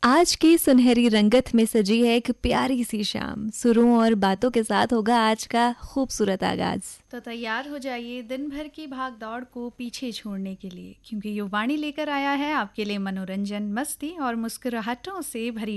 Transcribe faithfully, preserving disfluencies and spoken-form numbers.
आज की सुनहरी रंगत में सजी है एक प्यारी सी शाम। सुरों और बातों के साथ होगा आज का खूबसूरत आगाज। तो तैयार हो जाइए दिन भर की भाग दौड़ को पीछे छोड़ने के लिए, क्योंकि युवाणी लेकर आया है आपके लिए मनोरंजन, मस्ती और मुस्कुराहटों से भरी